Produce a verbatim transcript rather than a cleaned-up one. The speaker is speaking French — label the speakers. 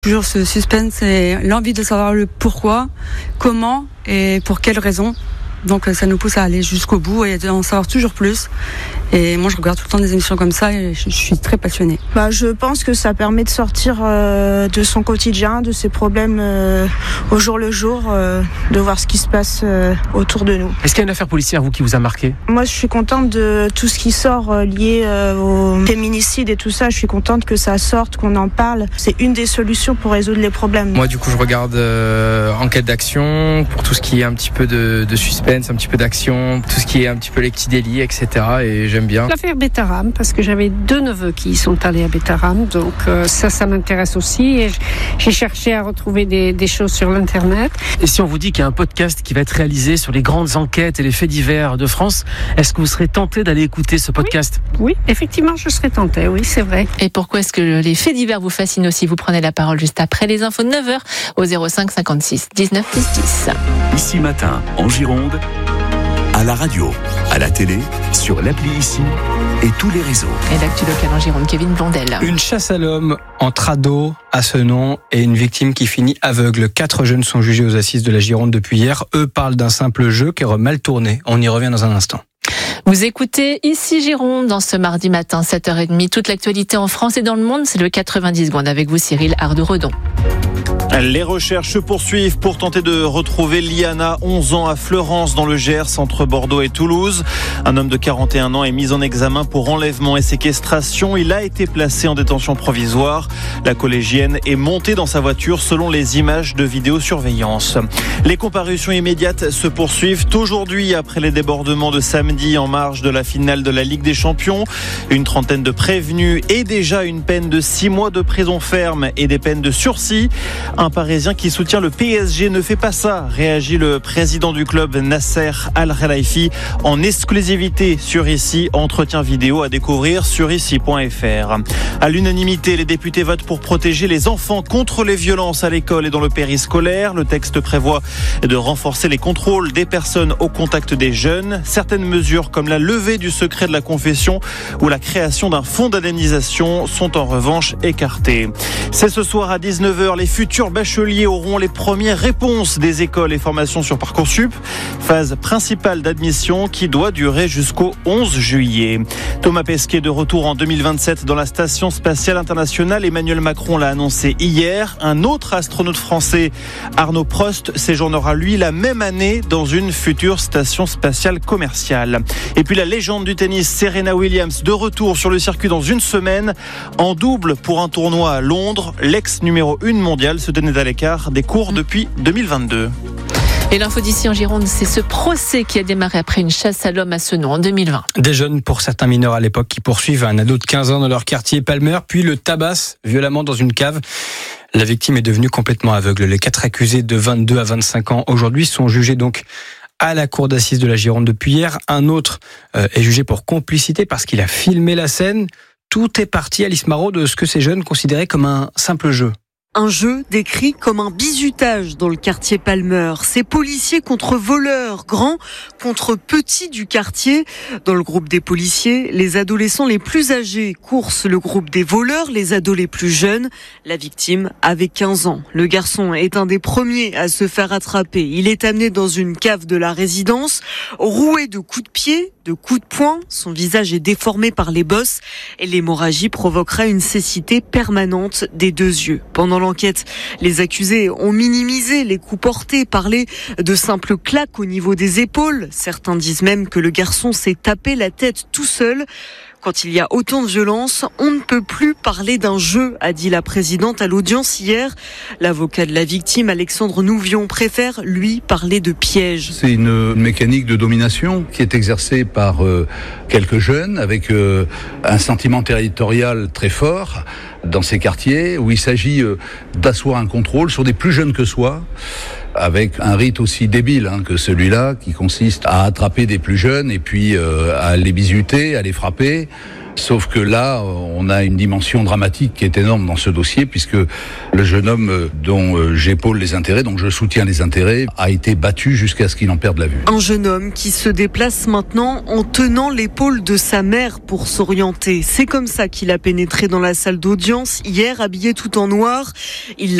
Speaker 1: Toujours ce suspense et l'envie de savoir le pourquoi, comment et pour quelles raisons. Donc ça nous pousse à aller jusqu'au bout et d'en savoir toujours plus. Et moi je regarde tout le temps des émissions comme ça et je, je suis très passionnée.
Speaker 2: Bah, je pense que ça permet de sortir euh, de son quotidien, de ses problèmes euh, au jour le jour, euh, de voir ce qui se passe euh, autour de nous.
Speaker 3: Est-ce qu'il y a une affaire policière, vous, qui vous a marqué ?
Speaker 2: Moi je suis contente de tout ce qui sort euh, lié euh, au féminicide et tout ça. Je suis contente que ça sorte, qu'on en parle. C'est une des solutions pour résoudre les problèmes.
Speaker 4: Moi du coup je regarde euh, enquête d'action, pour tout ce qui est un petit peu de, de suspense, un petit peu d'action, tout ce qui est un petit peu les petits délits, et cetera. Et j'aime bien.
Speaker 5: L'affaire Betaram, parce que j'avais deux neveux qui sont allés à Betaram, donc euh, ça, ça m'intéresse aussi. Et j'ai cherché à retrouver des, des choses sur l'internet.
Speaker 3: Et si on vous dit qu'il y a un podcast qui va être réalisé sur les grandes enquêtes et les faits divers de France, est-ce que vous serez tenté d'aller écouter ce podcast ?
Speaker 5: Oui, oui, effectivement, je serais tentée, oui, c'est vrai.
Speaker 6: Et pourquoi est-ce que les faits divers vous fascinent aussi ? Vous prenez la parole juste après les infos de neuf heures au zéro cinq cinquante-six dix-neuf dix dix.
Speaker 7: Ici Matin, en Gironde, à la radio, à la télé, sur l'appli Ici et tous les réseaux.
Speaker 6: Et l'actu locale en Gironde, Kevin Blondel.
Speaker 8: Une chasse à l'homme entre ados à ce nom et une victime qui finit aveugle. Quatre jeunes sont jugés aux assises de la Gironde depuis hier. Eux parlent d'un simple jeu qui aurait mal tourné. On y revient dans un instant.
Speaker 6: Vous écoutez Ici Gironde dans ce mardi matin, sept heures trente. Toute l'actualité en France et dans le monde, c'est le quatre-vingt-dix secondes avec vous, Cyril Ardo-Redon.
Speaker 9: Les recherches se poursuivent pour tenter de retrouver Liana, onze ans, à Fleurance, dans le Gers, entre Bordeaux et Toulouse. Un homme de quarante et un ans est mis en examen pour enlèvement et séquestration. Il a été placé en détention provisoire. La collégienne est montée dans sa voiture selon les images de vidéosurveillance. Les comparutions immédiates se poursuivent aujourd'hui après les débordements de samedi en marge de la finale de la Ligue des Champions. Une trentaine de prévenus et déjà une peine de six mois de prison ferme et des peines de sursis. Un Parisien qui soutient le P S G ne fait pas ça, réagit le président du club Nasser Al-Khelaifi en exclusivité sur Ici. Entretien vidéo à découvrir sur ici point f r. À l'unanimité, les députés votent pour protéger les enfants contre les violences à l'école et dans le périscolaire. Le texte prévoit de renforcer les contrôles des personnes au contact des jeunes. Certaines mesures comme la levée du secret de la confession ou la création d'un fonds d'indemnisation sont en revanche écartées. C'est ce soir à dix-neuf heures, les futurs bacheliers auront les premières réponses des écoles et formations sur Parcoursup. Phase principale d'admission qui doit durer jusqu'au onze juillet. Thomas Pesquet de retour en deux mille vingt-sept dans la Station spatiale internationale. Emmanuel Macron l'a annoncé hier. Un autre astronaute français, Arnaud Prost, séjournera lui la même année dans une future station spatiale commerciale. Et puis la légende du tennis, Serena Williams, de retour sur le circuit dans une semaine. En double pour un tournoi à Londres, l'ex numéro un mondial se tenait à l'écart des cours depuis deux mille vingt-deux.
Speaker 6: Et l'info d'ici en Gironde, c'est ce procès qui a démarré après une chasse à l'homme à Senon en deux mille vingt.
Speaker 8: Des jeunes, pour certains mineurs à l'époque, qui poursuivent un ado de quinze ans dans leur quartier Palmer, puis le tabassent violemment dans une cave. La victime est devenue complètement aveugle. Les quatre accusés de vingt-deux à vingt-cinq ans aujourd'hui sont jugés donc à la cour d'assises de la Gironde depuis hier. Un autre euh, est jugé pour complicité parce qu'il a filmé la scène. Tout est parti, Alice Marot, de ce que ces jeunes considéraient comme un simple jeu.
Speaker 10: Un jeu décrit comme un bizutage dans le quartier Palmer. C'est policiers contre voleurs, grands contre petits du quartier. Dans le groupe des policiers, les adolescents les plus âgés coursent le groupe des voleurs, les ados les plus jeunes. La victime avait quinze ans. Le garçon est un des premiers à se faire attraper. Il est amené dans une cave de la résidence, roué de coups de pied, de coups de poing. Son visage est déformé par les bosses et l'hémorragie provoquera une cécité permanente des deux yeux. Pendant l'enquête, les accusés ont minimisé les coups portés, parlé de simples claques au niveau des épaules. Certains disent même que le garçon s'est tapé la tête tout seul. Quand il y a autant de violence, on ne peut plus parler d'un jeu, a dit la présidente à l'audience hier. L'avocat de la victime, Alexandre Nouvion, préfère, lui, parler de piège.
Speaker 11: C'est une mécanique de domination qui est exercée par euh, quelques jeunes avec euh, un sentiment territorial très fort dans ces quartiers où il s'agit euh, d'asseoir un contrôle sur des plus jeunes que soi, avec un rite aussi débile hein, que celui-là, qui consiste à attraper des plus jeunes et puis euh, à les bisuter, à les frapper, Sauf que là, on a une dimension dramatique qui est énorme dans ce dossier, puisque le jeune homme dont j'épaule les intérêts, donc je soutiens les intérêts, a été battu jusqu'à ce qu'il en perde la vue.
Speaker 10: Un jeune homme qui se déplace maintenant en tenant l'épaule de sa mère pour s'orienter. C'est comme ça qu'il a pénétré dans la salle d'audience hier, habillé tout en noir. Il l'a